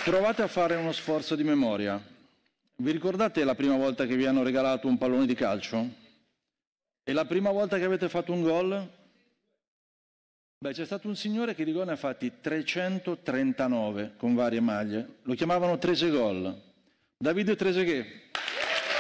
Provate a fare uno sforzo di memoria. Vi ricordate la prima volta che vi hanno regalato un pallone di calcio? E la prima volta che avete fatto un gol? Beh, c'è stato un signore che di gol ne ha fatti 339 con varie maglie. Lo chiamavano Tresegol. Davide Trezeguet.